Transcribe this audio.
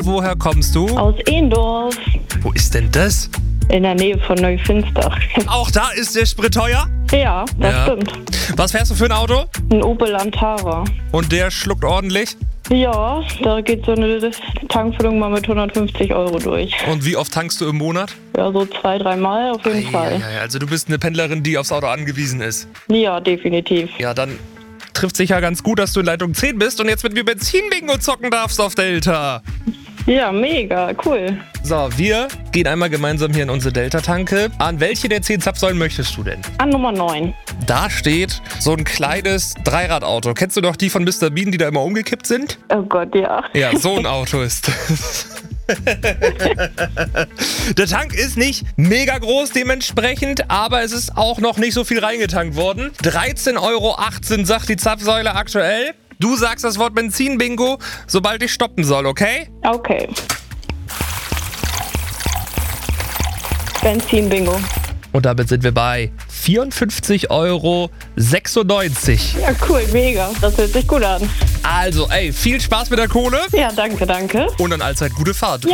Woher kommst du? Aus Ehendorf, Wo ist denn das? in der Nähe von Neufinster. Auch da ist der Sprit teuer? Ja, das Ja. stimmt. Was fährst du für ein Auto? Ein Opel Antara. Und der schluckt ordentlich? Ja, da geht so eine Tankfüllung mal mit 150 € durch. Und wie oft tankst du im Monat? Ja, so 2-3 Mal auf jeden Fall. Ja, also du bist eine Pendlerin, die aufs Auto angewiesen ist. Ja, definitiv. Ja, dann trifft sich ja ganz gut, dass du in Leitung 10 bist und jetzt mit mir Benzin-Bingo zocken darfst auf Delta. Ja, mega, cool. So, wir gehen einmal gemeinsam hier in unsere Delta-Tanke. An welche der 10 Zapfsäulen möchtest du denn? An Nummer 9. Da steht so ein kleines Dreiradauto. Kennst du doch die von Mr. Bean, die da immer umgekippt sind? Oh Gott, ja. Ja, so ein Auto ist das. Der Tank ist nicht mega groß dementsprechend, aber es ist auch noch nicht so viel reingetankt worden. 13,18 € sagt die Zapfsäule aktuell. Du sagst das Wort Benzin-Bingo, sobald ich stoppen soll, okay? Okay. Benzin-Bingo. Und damit sind wir bei 54,96 €. Ja, cool, mega. Das hört sich gut an. Also, ey, viel Spaß mit der Kohle Ja, danke, danke. und dann allzeit gute Fahrt.